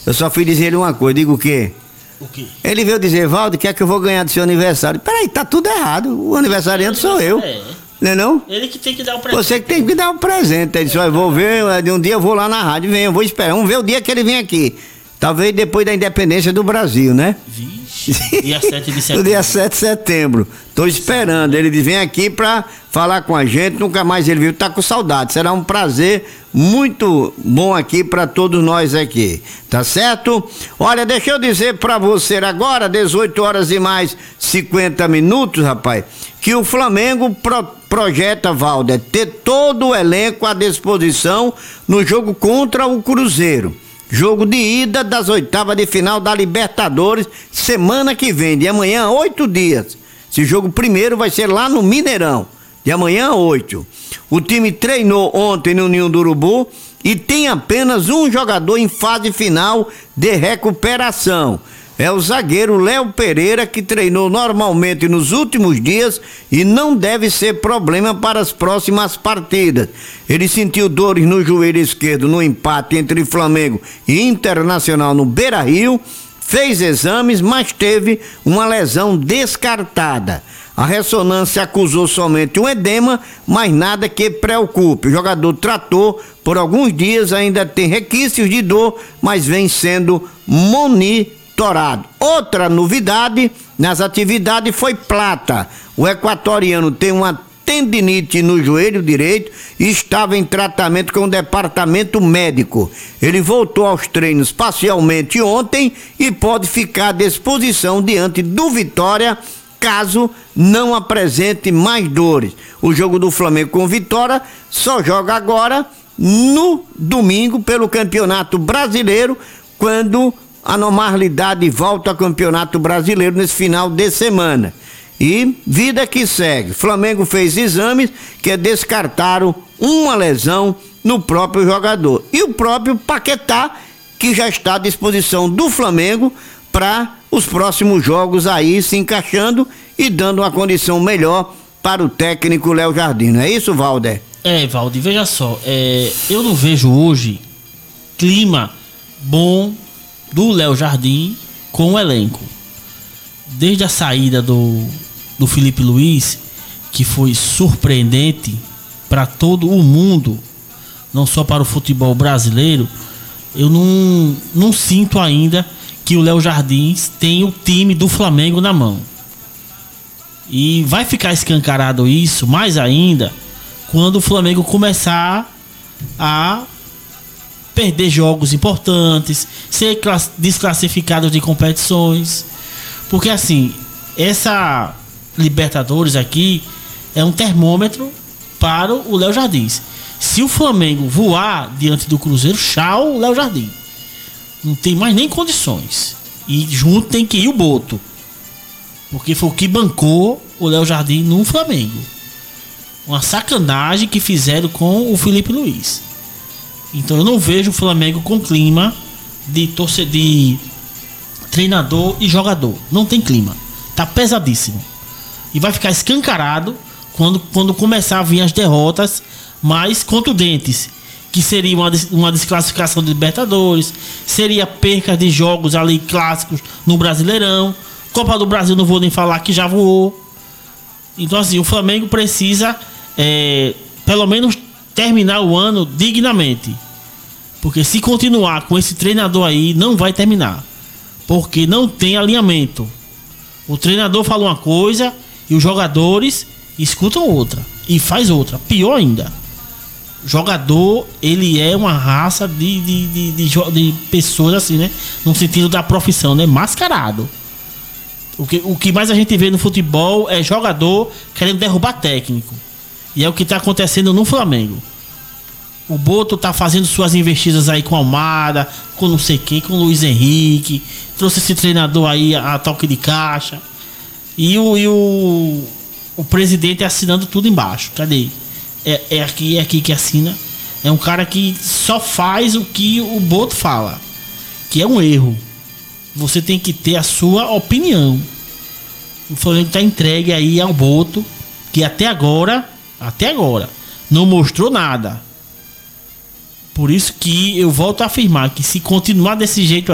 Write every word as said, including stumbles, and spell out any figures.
Eu só fui dizer ele uma coisa, digo o quê? O quê? Ele veio dizer, Valdo, quer que eu vou ganhar do seu aniversário? Peraí, tá tudo errado. O aniversariante sou eu. É. Não é não? Ele que tem que dar o presente. Você que tem que dar o presente. Ele disse, eu vou ver, de um dia eu vou lá na rádio, vem, eu vou esperar. Vamos ver o dia que ele vem aqui. Talvez depois da independência do Brasil, né? Vixe, dia sete de setembro. No dia sete de setembro. Tô esperando. Ele vem aqui pra falar com a gente. Nunca mais ele viu. Tá com saudade. Será um prazer muito bom aqui pra todos nós aqui. Tá certo? Olha, deixa eu dizer pra você agora, dezoito horas e mais cinquenta minutos, rapaz, que o Flamengo pro, projeta, Valder, ter todo o elenco à disposição no jogo contra o Cruzeiro. Jogo de ida das oitavas de final da Libertadores, semana que vem, de amanhã, oito dias. Esse jogo primeiro vai ser lá no Mineirão, de amanhã, oito. O time treinou ontem no Ninho do Urubu e tem apenas um jogador em fase final de recuperação. É o zagueiro Léo Pereira, que treinou normalmente nos últimos dias e não deve ser problema para as próximas partidas. Ele sentiu dores no joelho esquerdo no empate entre Flamengo e Internacional no Beira-Rio, fez exames, mas teve uma lesão descartada. A ressonância acusou somente um edema, mas nada que preocupe. O jogador tratou por alguns dias, ainda tem requisitos de dor, mas vem sendo monitorado. Outra novidade nas atividades foi Plata. O equatoriano tem uma tendinite no joelho direito e estava em tratamento com o departamento médico. Ele voltou aos treinos parcialmente ontem e pode ficar à disposição diante do Vitória caso não apresente mais dores. O jogo do Flamengo com Vitória só joga agora no domingo pelo Campeonato Brasileiro, quando a normalidade volta ao Campeonato Brasileiro nesse final de semana. E vida que segue. Flamengo fez exames que descartaram uma lesão no próprio jogador. E o próprio Paquetá, que já está à disposição do Flamengo para os próximos jogos aí, se encaixando e dando uma condição melhor para o técnico Léo Jardim. Não é isso, Valder? É, Valdir, veja só, é, eu não vejo hoje clima bom do Léo Jardim com o elenco. Desde a saída do, do Felipe Luiz, que foi surpreendente para todo o mundo, não só para o futebol brasileiro, eu não, não sinto ainda que o Léo Jardim tem o time do Flamengo na mão. E vai ficar escancarado isso mais ainda quando o Flamengo começar a perder jogos importantes, ser desclassificado de competições. Porque assim, essa Libertadores aqui é um termômetro para o Léo Jardim. Se o Flamengo voar diante do Cruzeiro, tchau, Léo Jardim. Não tem mais nem condições. E junto tem que ir o Boto. Porque foi o que bancou o Léo Jardim no Flamengo. Uma sacanagem que fizeram com o Felipe Luiz. Então eu não vejo o Flamengo com clima de torcedor, de treinador e jogador. Não tem clima. Tá pesadíssimo. E vai ficar escancarado quando, quando começar a vir as derrotas mais contundentes. Que seria uma, uma desclassificação de Libertadores, seria perca de jogos ali clássicos no Brasileirão. Copa do Brasil não vou nem falar que já voou. Então assim, o Flamengo precisa é, pelo menos terminar o ano dignamente. Porque se continuar com esse treinador aí, não vai terminar. Porque não tem alinhamento. O treinador fala uma coisa e os jogadores escutam outra. E faz outra. Pior ainda. Jogador, ele é uma raça de, de, de, de, de pessoas assim, né? No sentido da profissão, né? Mascarado. O que, o que mais a gente vê no futebol é jogador querendo derrubar técnico. E é o que está acontecendo no Flamengo. O Boto tá fazendo suas investidas aí com Almada, com não sei quem, com o Luiz Henrique. Trouxe esse treinador aí a, a toque de caixa. E o, e o, o presidente assinando tudo embaixo. Cadê? É, é aqui, é aqui que assina. É um cara que só faz o que o Boto fala. Que é um erro. Você tem que ter a sua opinião. O Flamengo tá entregue aí ao Boto, que até agora, até agora, não mostrou nada. Por isso que eu volto a afirmar que se continuar desse jeito